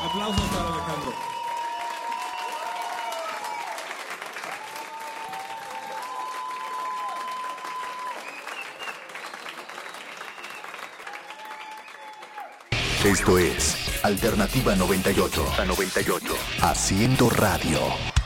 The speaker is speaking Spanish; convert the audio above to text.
Aplausos para Alejandro. Esto es Alternativa 98. Haciendo radio.